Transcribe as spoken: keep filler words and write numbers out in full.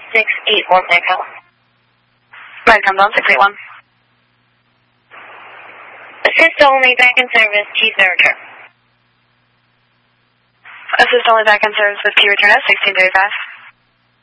six eight one Echo. Right, come down, six eight one. Assist only, back in service, Chief Zerger. Assist only, back in service with T return at sixteen thirty-five.